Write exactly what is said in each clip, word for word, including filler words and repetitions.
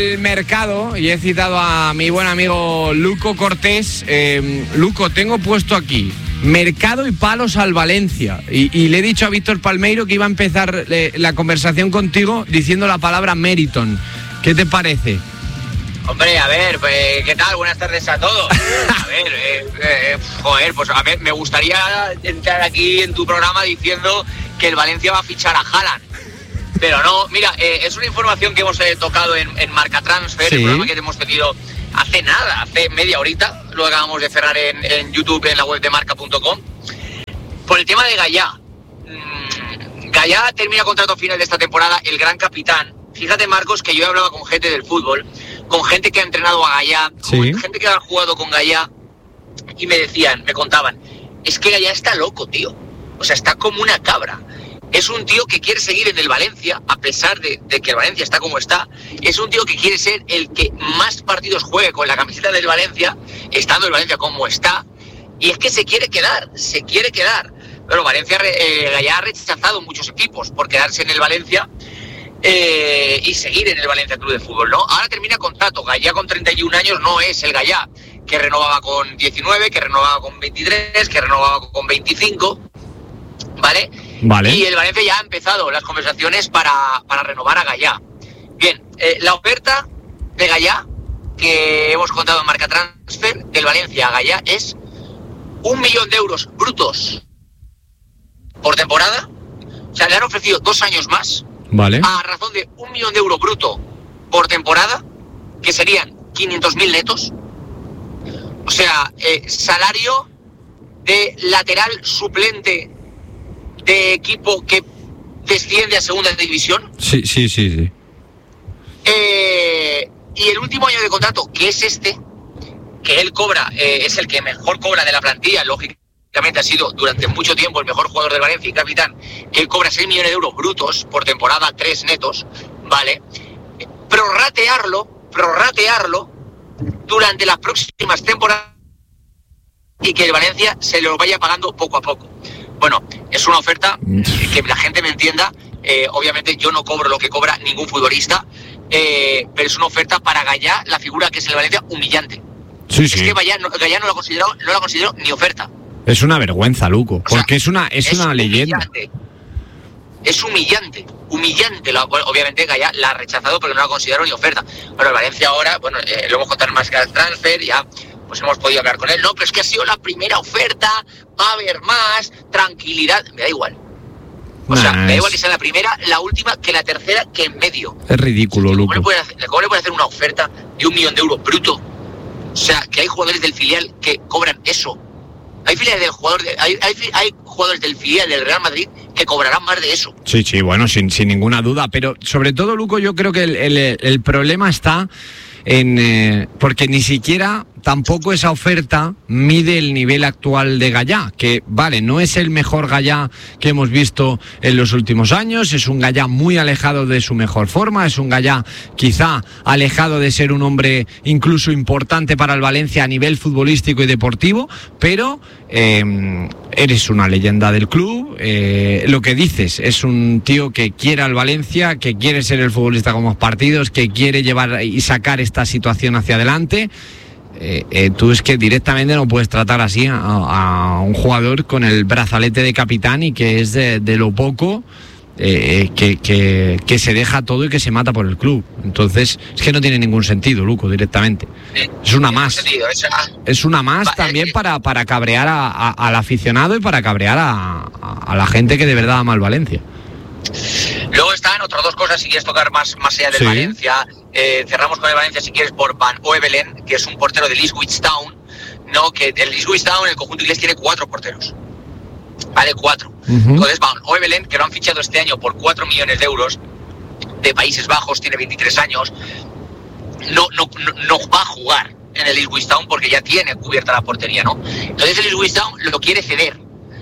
El mercado, y he citado a mi buen amigo Luco Cortés. eh, Luco, tengo puesto aquí mercado y palos al Valencia, y, y le he dicho a Víctor Palmeiro que iba a empezar eh, la conversación contigo diciendo la palabra Meriton. ¿Qué te parece? Hombre, a ver, pues, ¿qué tal? Buenas tardes a todos. A ver, eh, eh, joder, pues a ver, me gustaría entrar aquí en tu programa diciendo que el Valencia va a fichar a Haaland. Pero no, mira, eh, es una información que hemos eh, tocado en, en Marca Transfer, sí. El programa que hemos tenido hace nada, hace media horita, lo acabamos de cerrar en, en YouTube, en la web de marca punto com. Por el tema de Gallá. Mmm, Gallá termina contrato final de esta temporada, el gran capitán. Fíjate, Marcos, que yo he hablado con gente del fútbol, con gente que ha entrenado a Gallá, sí. con gente que ha jugado con Gallá, y me decían, me contaban, es que Gallá está loco, tío. O sea, está como una cabra. Es un tío que quiere seguir en el Valencia, a pesar de, de que el Valencia está como está. Es un tío que quiere ser el que más partidos juegue con la camiseta del Valencia, estando el Valencia como está. Y es que se quiere quedar, se quiere quedar. Pero Valencia eh, ya ha rechazado muchos equipos por quedarse en el Valencia eh, y seguir en el Valencia Club de Fútbol, ¿no? Ahora termina contrato. Gallá con treinta y un años no es el Gallá que renovaba con diecinueve, que renovaba con veintitrés, que renovaba con veinticinco, ¿vale? Vale. Y el Valencia ya ha empezado las conversaciones para, para renovar a Gallá. Bien, eh, la oferta de Gallá que hemos contado en Marca Transfer del Valencia a Gallá es un millón de euros brutos por temporada. O sea, le han ofrecido dos años más, vale, a razón de un millón de euros bruto por temporada, que serían quinientos mil netos. O sea, eh, salario de lateral suplente de equipo que desciende a segunda división. Sí, sí, sí, sí. Eh, y el último año de contrato, que es este, que él cobra, eh, es el que mejor cobra de la plantilla, lógicamente ha sido durante mucho tiempo el mejor jugador del Valencia y capitán, que él cobra seis millones de euros brutos por temporada, tres netos, ¿vale? Prorratearlo, prorratearlo durante las próximas temporadas y que el Valencia se lo vaya pagando poco a poco. Bueno, es una oferta, que la gente me entienda, eh, obviamente yo no cobro lo que cobra ningún futbolista, eh, pero es una oferta para Gallá, la figura que es el Valencia, humillante. Sí, es sí. que Gallá no, Gallá no lo ha considerado, no lo ha considerado ni oferta. Es una vergüenza, Luco, o porque sea, es una es, es una leyenda. Es humillante, humillante. Obviamente Gallá la ha rechazado porque no la ha considerado ni oferta. Pero el Valencia ahora, bueno, eh, lo hemos contado en más que el transfer, ya pues hemos podido hablar con él. No, pero es que ha sido la primera oferta, va a haber más, tranquilidad. Me da igual. O sea, nah, me da igual que sea la primera, la última, que la tercera, que en medio. Es ridículo, Luco. ¿Cómo le puede hacer, cómo le puede hacer una oferta de un millón de euros bruto? O sea, que hay jugadores del filial que cobran eso. Hay filiales del jugador de, hay, hay, hay jugadores del filial del Real Madrid que cobrarán más de eso. Sí, sí, bueno, sin, sin ninguna duda. Pero sobre todo, Luco, yo creo que el, el, el problema está en eh, porque ni siquiera tampoco esa oferta mide el nivel actual de Gallá, que vale, no es el mejor Gallá que hemos visto en los últimos años, es un Gallá muy alejado de su mejor forma, es un Gallá quizá alejado de ser un hombre incluso importante para el Valencia a nivel futbolístico y deportivo, pero eh, eres una leyenda del club, eh, lo que dices, es un tío que quiere al Valencia, que quiere ser el futbolista con más partidos, que quiere llevar y sacar esta situación hacia adelante. Eh, eh, tú es que directamente no puedes tratar así a, a un jugador con el brazalete de capitán y que es de, de lo poco eh, que, que, que se deja todo y que se mata por el club. Entonces es que no tiene ningún sentido, Luco, directamente. Es una más. Es una más también para, para cabrear a, a, al aficionado y para cabrear a, a, a la gente que de verdad ama al Valencia. Luego están otras dos cosas, si quieres tocar más, más allá del sí. Valencia. Eh, cerramos con el Valencia, si quieres, por Van Oevelen, que es un portero del Ipswich Town, ¿no? Que el Ipswich Town, el conjunto inglés, tiene cuatro porteros. Vale, cuatro. Uh-huh. Entonces, Van Oevelen, que lo han fichado este año por cuatro millones de euros, de Países Bajos, tiene veintitrés años, no, no, no, no va a jugar en el Ipswich Town porque ya tiene cubierta la portería, ¿no? Entonces el Ipswich Town lo quiere ceder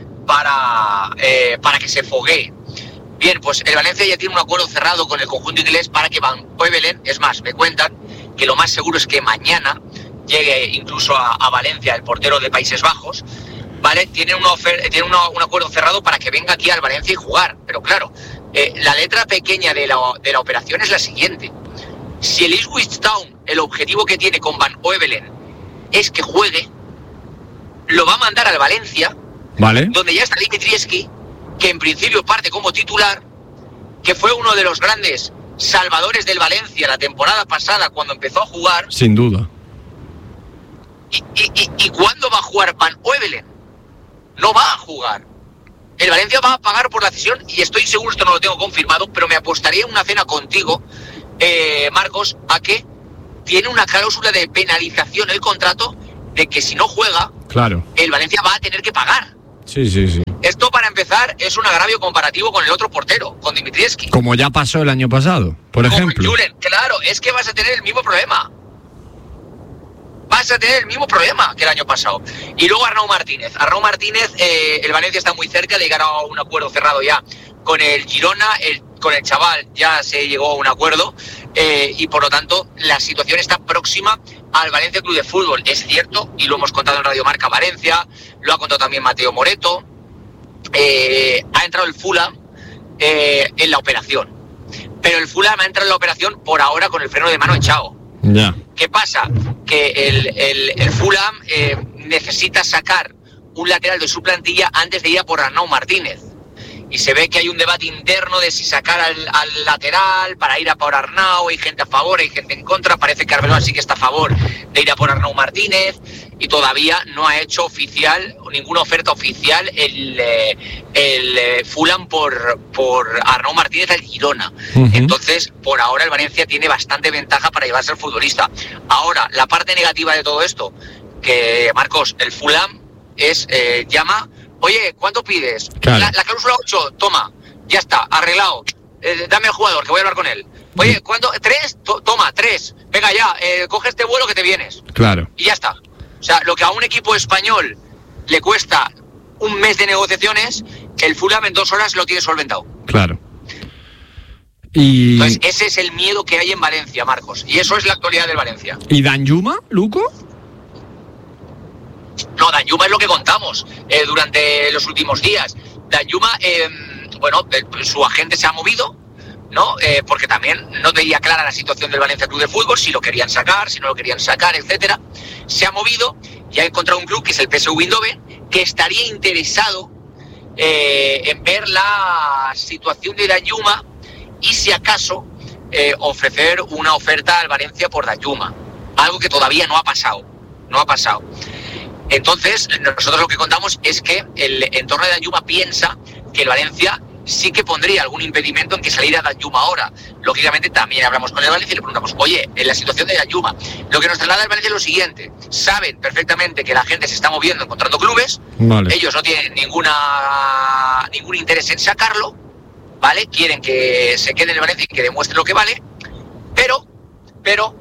para, eh, para que se foguee. Bien, pues el Valencia ya tiene un acuerdo cerrado con el conjunto inglés para que Van Oevelen, es más, me cuentan que lo más seguro es que mañana llegue incluso a, a Valencia el portero de Países Bajos, ¿vale? Tienen, una ofer- tienen una, un acuerdo cerrado para que venga aquí al Valencia y jugar, pero claro, eh, la letra pequeña de la, de la operación es la siguiente. Si el Ipswich Town, el objetivo que tiene con Van Oevelen es que juegue, lo va a mandar al Valencia, vale, donde ya está Dimitrievski, que en principio parte como titular, que fue uno de los grandes salvadores del Valencia la temporada pasada cuando empezó a jugar. Sin duda. ¿Y, y, y, y cuándo va a jugar Van Oevelen? No va a jugar. El Valencia va a pagar por la cesión y estoy seguro, esto no lo tengo confirmado, pero me apostaría en una cena contigo, eh, Marcos, a que tiene una cláusula de penalización el contrato de que si no juega, claro, el Valencia va a tener que pagar. Sí, sí, sí. Esto, para empezar, es un agravio comparativo con el otro portero, con Dimitrievski. Como ya pasó el año pasado, por Como ejemplo. Julen. Claro, es que vas a tener el mismo problema. Vas a tener el mismo problema que el año pasado. Y luego Arnau Martínez. Arnau Martínez, eh, el Valencia está muy cerca de llegar a un acuerdo cerrado ya con el Girona. El, con el chaval ya se llegó a un acuerdo. Eh, y por lo tanto, la situación está próxima al Valencia Club de Fútbol. Es cierto, y lo hemos contado en Radio Marca Valencia, lo ha contado también Mateo Moreto. Eh, ha entrado el Fulham eh, en la operación. Pero el Fulham ha entrado en la operación por ahora con el freno de mano echado. Ya. ¿Qué pasa? Que el, el, el Fulham eh, necesita sacar un lateral de su plantilla antes de ir a por Arnau Martínez. Y se ve que hay un debate interno de si sacar al, al lateral para ir a por Arnau. Hay gente a favor, hay gente en contra. Parece que Arbeloa sí que está a favor de ir a por Arnau Martínez. Y todavía no ha hecho oficial, ninguna oferta oficial, el, el Fulham por, por Arnau Martínez al Girona. Uh-huh. Entonces, por ahora el Valencia tiene bastante ventaja para llevarse al futbolista. Ahora, la parte negativa de todo esto, que Marcos, el Fulham es, eh, llama, oye, ¿cuánto pides? Claro. La, la cláusula ocho, toma, ya está, arreglado, eh, dame al jugador, que voy a hablar con él. Oye, ¿cuánto? ¿Tres? To- toma, tres, venga ya, eh, coge este vuelo que te vienes. Claro. Y ya está. O sea, lo que a un equipo español le cuesta un mes de negociaciones, el Fulham en dos horas lo tiene solventado. Claro. Y... Entonces, ese es el miedo que hay en Valencia, Marcos. Y eso es la actualidad del Valencia. ¿Y Danjuma, Luco? No, Danjuma es lo que contamos eh, durante los últimos días. Danjuma, eh, bueno, eh, su agente se ha movido, ¿no? Eh, porque también no tenía clara la situación del Valencia Club de Fútbol, si lo querían sacar, si no lo querían sacar, etcétera. Se ha movido y ha encontrado un club que es el P S V Eindhoven, que estaría interesado eh, en ver la situación de Danjuma y, si acaso, eh, ofrecer una oferta al Valencia por Danjuma. Algo que todavía no ha pasado, no ha pasado. Entonces, nosotros lo que contamos es que el entorno de Danjuma piensa que el Valencia sí que pondría algún impedimento en que saliera Danjuma ahora. Lógicamente también hablamos con el Valencia y le preguntamos, oye, en la situación de Danjuma, lo que nos traslada el Valencia es lo siguiente: saben perfectamente que la gente se está moviendo, encontrando clubes, vale. Ellos no tienen ninguna ningún interés en sacarlo, ¿vale? Quieren que se quede en el Valencia y que demuestre lo que vale, pero, pero,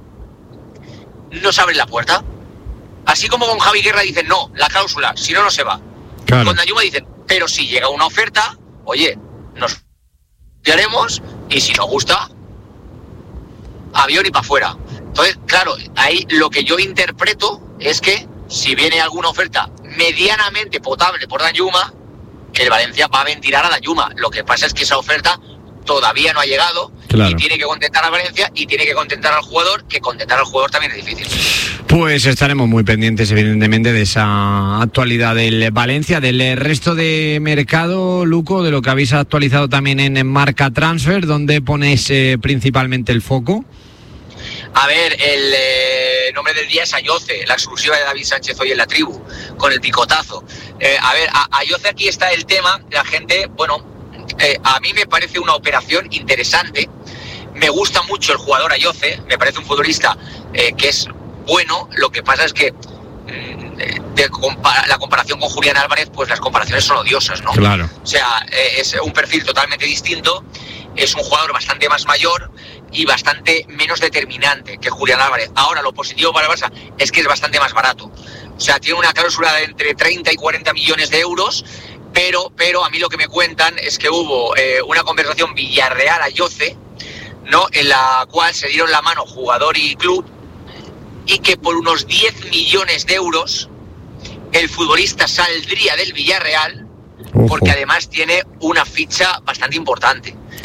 no se abren la puerta. Así como con Javi Guerra dicen, no, la cláusula, si no, no se va. Claro. Con Danjuma dicen, pero si llega una oferta, oye, nos haremos y si nos gusta, avión y para afuera. Entonces, claro, ahí lo que yo interpreto es que si viene alguna oferta medianamente potable por Danjuma, el Valencia va a ventilar a Danjuma. Lo que pasa es que esa oferta todavía no ha llegado, claro. Y tiene que contentar a Valencia y tiene que contentar al jugador, que contentar al jugador también es difícil. Pues estaremos muy pendientes, evidentemente, de esa actualidad del Valencia, del resto de mercado, Luco, de lo que habéis actualizado también en Marca Transfer, donde ponéis eh, principalmente el foco. A ver, el eh, nombre del día es Ayoce, la exclusiva de David Sánchez hoy en la tribu, con el picotazo. Eh, a ver, a Ayoce, aquí está el tema, la gente, bueno, eh, a mí me parece una operación interesante, me gusta mucho el jugador Ayoce, me parece un futbolista eh, que es bueno, lo que pasa es que mm, de compara- la comparación con Julián Álvarez, pues las comparaciones son odiosas, ¿no? Claro. O sea, eh, es un perfil totalmente distinto, es un jugador bastante más mayor y bastante menos determinante que Julián Álvarez. Ahora, lo positivo para el Barça es que es bastante más barato. O sea, tiene una cláusula de entre treinta y cuarenta millones de euros, pero, pero a mí lo que me cuentan es que hubo eh, una conversación Villarreal-Ayoce, ¿no? En la cual se dieron la mano jugador y club, y que por unos diez millones de euros el futbolista saldría del Villarreal. Ojo. Porque además tiene una ficha bastante importante.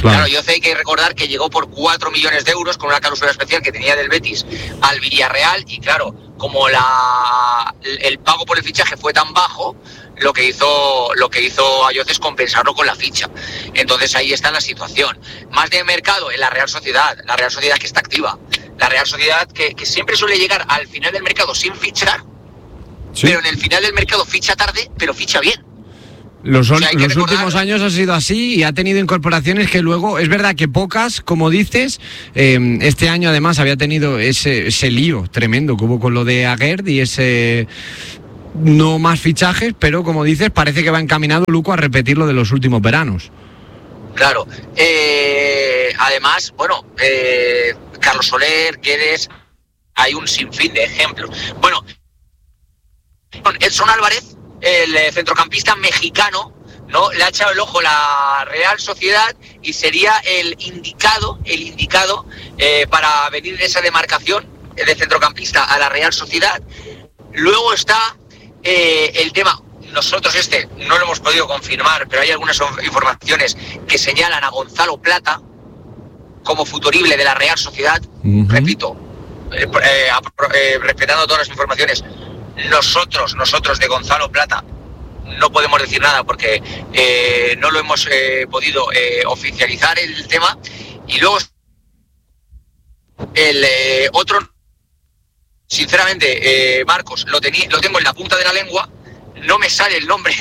Claro. claro, yo sé que hay que recordar que llegó por cuatro millones de euros con una cláusula especial que tenía del Betis al Villarreal y claro, como la el pago por el fichaje fue tan bajo, lo que hizo lo que hizo Ayoce es compensarlo con la ficha. Entonces ahí está la situación. Más de mercado en la Real Sociedad, la Real Sociedad que está activa, la Real Sociedad que, que siempre suele llegar al final del mercado sin fichar, sí. pero en el final del mercado ficha tarde, pero ficha bien. Los, o sea, los últimos años ha sido así y ha tenido incorporaciones que luego, es verdad que pocas, como dices, eh, este año además había tenido ese, ese lío tremendo que hubo con lo de Aguerd y ese no más fichajes, pero como dices, parece que va encaminado Luco a repetir lo de los últimos veranos. Claro, eh, además, bueno, eh, Carlos Soler, Guedes, hay un sinfín de ejemplos. Bueno, Edson Álvarez, el centrocampista mexicano, ¿no? Le ha echado el ojo la Real Sociedad y sería el indicado, el indicado eh, para venir de esa demarcación de centrocampista a la Real Sociedad. Luego está eh, el tema, nosotros este no lo hemos podido confirmar, pero hay algunas informaciones que señalan a Gonzalo Plata como futurible de la Real Sociedad. Uh-huh. Repito, eh, eh, eh, respetando todas las informaciones, Nosotros, nosotros de Gonzalo Plata no podemos decir nada porque eh, no lo hemos eh, podido eh, oficializar el tema. Y luego el eh, otro, sinceramente, eh, Marcos, lo, tení, lo tengo en la punta de la lengua, no me sale el nombre,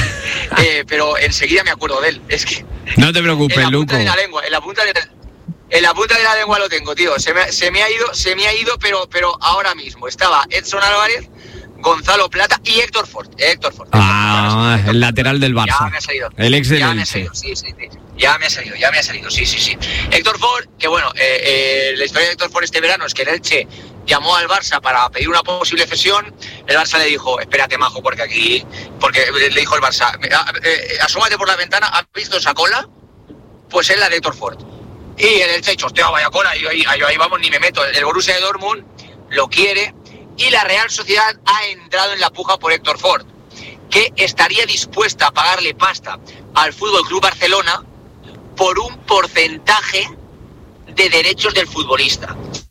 eh, pero enseguida me acuerdo de él. Es que no te preocupes, en la Luco. Punta de la lengua, en la punta de la, en la punta de la lengua lo tengo, tío. Se me, se me ha ido, se me ha ido, pero, pero ahora mismo estaba Edson Álvarez, Gonzalo Plata y Héctor Ford. Héctor Ford. Ah, Héctor, el lateral del Barça. Ya me ha salido. El ex del Ya me ha salido, sí, sí, sí. Ya me ha salido, ya me ha salido, sí, sí, sí. Héctor Ford, que bueno, eh, eh, la historia de Héctor Ford este verano es que el Elche llamó al Barça para pedir una posible cesión. El Barça le dijo, espérate, majo, porque aquí... Porque le dijo el Barça, eh, asómate por la ventana, ¿has visto esa cola? Pues es la de Héctor Ford. Y el Elche ha dicho, hostia, vaya cola, yo ahí, ahí, ahí vamos, ni me meto. El Borussia de Dortmund lo quiere... Y la Real Sociedad ha entrado en la puja por Héctor Ford, que estaría dispuesta a pagarle pasta al Fútbol Club Barcelona por un porcentaje de derechos del futbolista.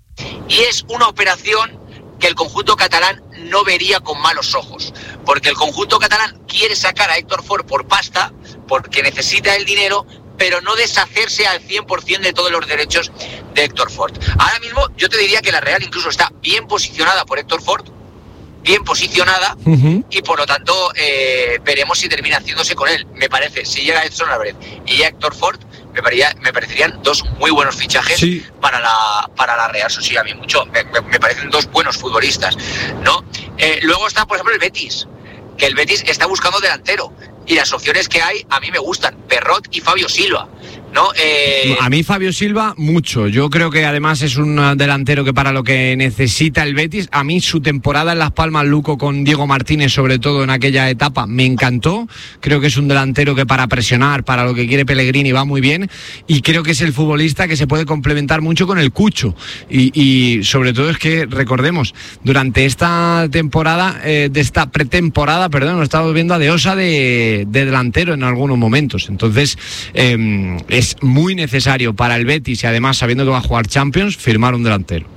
Y es una operación que el conjunto catalán no vería con malos ojos, porque el conjunto catalán quiere sacar a Héctor Ford por pasta, porque necesita el dinero, pero no deshacerse al cien por ciento de todos los derechos de Héctor Ford. Ahora mismo yo te diría que la Real incluso está bien posicionada por Héctor Ford, bien posicionada, uh-huh. y por lo tanto eh, veremos si termina haciéndose con él. Me parece, si llega Edson Álvarez y Héctor Ford, me, parecía, me parecerían dos muy buenos fichajes sí. para la para la Real Sociedad. A mí mucho, me, me, me parecen dos buenos futbolistas, ¿no? Eh, luego está, por ejemplo, el Betis, que el Betis está buscando delantero. Y las opciones que hay a mí me gustan, Perrot y Fabio Silva, ¿no? Eh... A mí Fabio Silva mucho, yo creo que además es un delantero que para lo que necesita el Betis, a mí su temporada en Las Palmas, Luco, con Diego Martínez, sobre todo en aquella etapa, me encantó. Creo que es un delantero que para presionar, para lo que quiere Pellegrini va muy bien, y creo que es el futbolista que se puede complementar mucho con el Cucho, y, y sobre todo es que recordemos, durante esta temporada, eh, de esta pretemporada, perdón, estamos viendo a Deosa de de delantero en algunos momentos. Entonces eh, es muy necesario para el Betis, y además sabiendo que va a jugar Champions, firmar un delantero.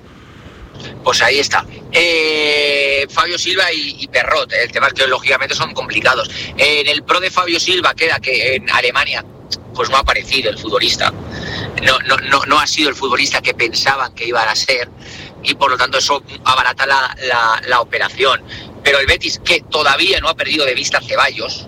Pues ahí está. Eh, Fabio Silva y, y Perrot. El tema es que lógicamente son complicados. Eh, en el pro de Fabio Silva queda que en Alemania pues no ha aparecido el futbolista. No, no, no, no ha sido el futbolista que pensaban que iba a ser, y por lo tanto eso abarata la, la, la operación. Pero el Betis, que todavía no ha perdido de vista a Ceballos,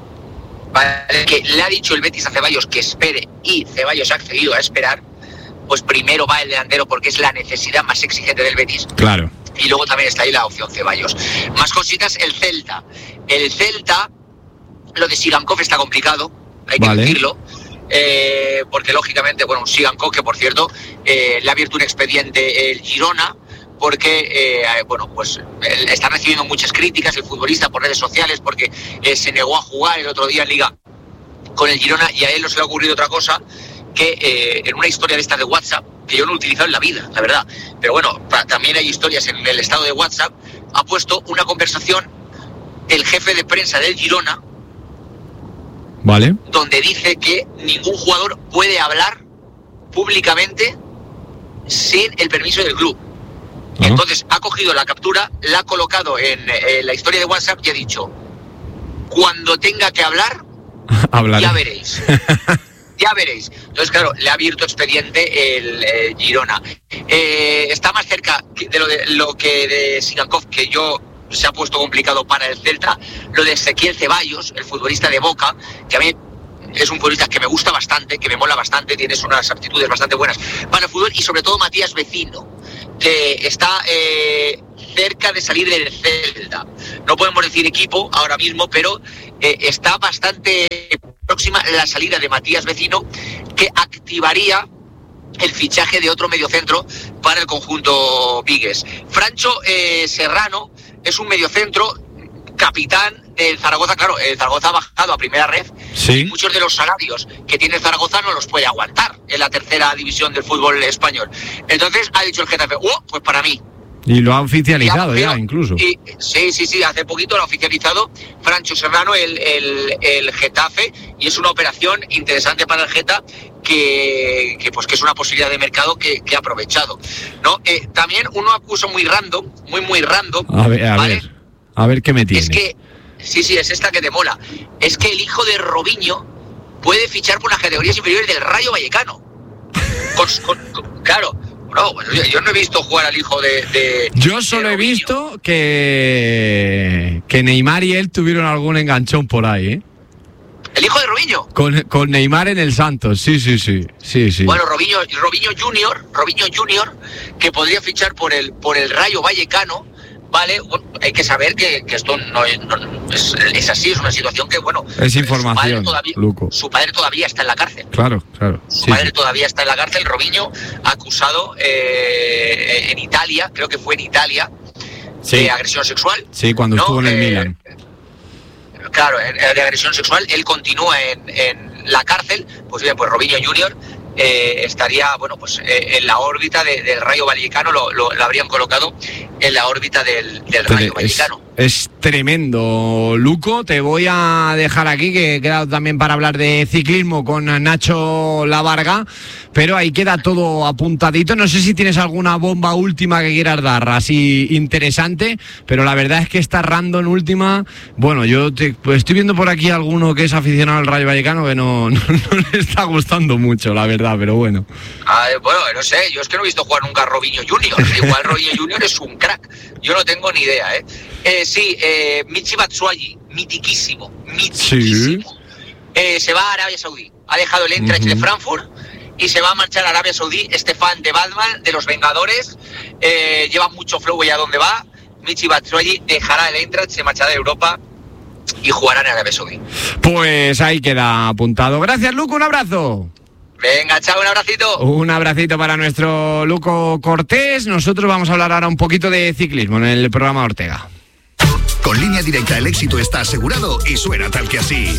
¿vale? Que le ha dicho el Betis a Ceballos que espere, y Ceballos ha accedido a esperar, pues primero va el delantero porque es la necesidad más exigente del Betis. Claro. Y luego también está ahí la opción Ceballos. Más cositas, el Celta. El Celta, lo de Sigankov está complicado, hay que vale. decirlo, eh, porque lógicamente, bueno, Sigankov, que por cierto, eh, le ha abierto un expediente el Girona, porque, eh, bueno, pues eh, está recibiendo muchas críticas el futbolista por redes sociales, porque eh, se negó a jugar el otro día en Liga con el Girona, y a él no se le ha ocurrido otra cosa que eh, en una historia de esta de WhatsApp, que yo no he utilizado en la vida, la verdad, pero bueno, pa- también hay historias en el estado de WhatsApp, ha puesto una conversación del jefe de prensa del Girona, Vale. Donde dice que ningún jugador puede hablar públicamente sin el permiso del club. Uh-huh. Entonces ha cogido la captura, la ha colocado en, en la historia de WhatsApp y ha dicho: cuando tenga que hablar, ya veréis. Ya veréis. Entonces, claro, le ha abierto expediente el eh, Girona. Eh, está más cerca de lo, de lo que de Sigankov, que yo se ha puesto complicado para el Celta, lo de Ezequiel Ceballos, el futbolista de Boca, que a mí es un futbolista que me gusta bastante, que me mola bastante, tienes unas aptitudes bastante buenas para el fútbol, y sobre todo Matías Vecino, que está eh, cerca de salir del Celta. No podemos decir equipo ahora mismo, pero eh, está bastante próxima la salida de Matías Vecino, que activaría el fichaje de otro mediocentro para el conjunto vigués. Francho eh, Serrano es un mediocentro, capitán del Zaragoza. Claro, el Zaragoza ha bajado a primera red, sí, y muchos de los salarios que tiene el Zaragoza no los puede aguantar en la tercera división del fútbol español. Entonces ha dicho el Getafe: oh, pues para mí. Y lo ha oficializado ya, ya incluso. Y, sí, sí, sí, hace poquito lo ha oficializado Francho Serrano, el, el, el Getafe, y es una operación interesante para el Geta, que, que pues que es una posibilidad de mercado que, que ha aprovechado, ¿no? Eh, también uno acusa muy random, muy, muy random. A ver, a ¿vale? ver, a ver qué me tiene. Es que, sí, sí, es esta que te mola. Es que el hijo de Robinho puede fichar por las categorías inferiores del Rayo Vallecano. Con, con, con, claro. No, bueno, yo no he visto jugar al hijo de... de yo solo de he visto que que Neymar y él tuvieron algún enganchón por ahí, ¿eh? ¿El hijo de Robinho? Con, con Neymar en el Santos, sí, sí, sí, sí, sí. Bueno, Robinho, Robinho Junior, Robinho Junior, que podría fichar por el por el Rayo Vallecano, ¿vale? Bueno, hay que saber que, que esto no, es, no es, es así, es una situación que, bueno... Es información, su padre todavía, Luco. Su padre todavía está en la cárcel. Claro, claro. Su sí, padre sí. todavía está en la cárcel. Robinho, acusado eh, en Italia, creo que fue en Italia, sí, de agresión sexual. Sí, cuando ¿no? estuvo en el eh, Milan. Claro, de agresión sexual. Él continúa en, en la cárcel. Pues bien, pues Robinho Junior eh, estaría, bueno, pues eh, en la órbita de, del Rayo Vallecano, lo, lo, lo habrían colocado en la órbita del, del Rayo Vallecano. Es tremendo, Luco. Te voy a dejar aquí, que he quedado también para hablar de ciclismo con Nacho Lavarga, pero ahí queda todo apuntadito. No sé si tienes alguna bomba última que quieras dar, así interesante, pero la verdad es que esta random última, bueno, yo te, pues estoy viendo por aquí alguno que es aficionado al Rayo Vallecano que no, no, no le está gustando mucho, la verdad, pero bueno. Ah, bueno, no sé, yo es que no he visto jugar nunca a Robinho Junior. Igual Robinho Junior es un crack, yo no tengo ni idea, ¿eh? Eh, sí, eh, Michy Batshuayi, mitiquísimo, mitiquísimo. Sí. Eh, se va a Arabia Saudí. Ha dejado el Eintracht uh-huh. de Frankfurt y se va a marchar a Arabia Saudí. Este fan de Batman, de los Vengadores, eh, lleva mucho flow allá donde va. Michy Batshuayi dejará el Eintracht, se marchará de Europa y jugará en Arabia Saudí. Pues ahí queda apuntado. Gracias, Luco, un abrazo. Venga, chao, un abracito. Un abracito para nuestro Luco Cortés. Nosotros vamos a hablar ahora un poquito de ciclismo en el programa Ortega. Con Línea Directa el éxito está asegurado y suena tal que así.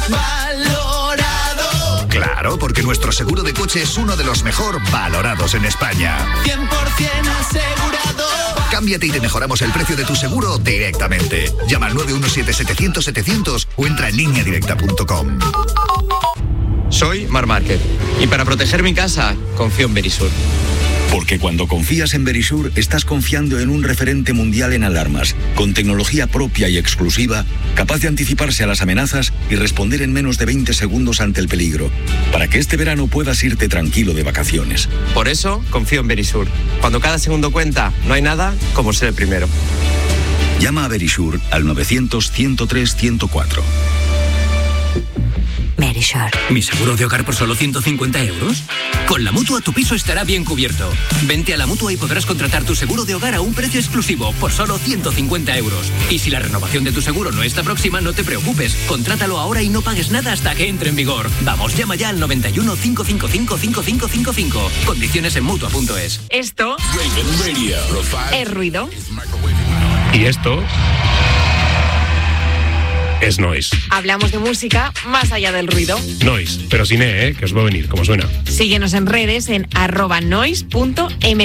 Valorado. Claro, porque nuestro seguro de coche es uno de los mejor valorados en España. cien por ciento asegurado. Cámbiate y te mejoramos el precio de tu seguro directamente. Llama al nueve uno siete, setecientos, setecientos o entra en línea directa punto com. Soy Marc Márquez y para proteger mi casa confío en Verisur. Porque cuando confías en Verisur, estás confiando en un referente mundial en alarmas, con tecnología propia y exclusiva, capaz de anticiparse a las amenazas y responder en menos de veinte segundos ante el peligro, para que este verano puedas irte tranquilo de vacaciones. Por eso, confío en Verisur. Cuando cada segundo cuenta, no hay nada como ser el primero. Llama a Verisur al novecientos, ciento tres, ciento cuatro. Verisur. ¿Mi seguro de hogar por solo ciento cincuenta euros? Con la Mutua tu piso estará bien cubierto. Vente a la Mutua y podrás contratar tu seguro de hogar a un precio exclusivo por solo ciento cincuenta euros. Y si la renovación de tu seguro no está próxima, no te preocupes. Contrátalo ahora y no pagues nada hasta que entre en vigor. Vamos, llama ya al noventa y uno, cinco cinco cinco, cinco cinco cinco cinco. Condiciones en Mutua punto es. Esto es ruido. Y esto es noise. Hablamos de música más allá del ruido. Noise, pero sin E, ¿eh? Que os va a venir, como suena. Síguenos en redes en arroba noise punto m.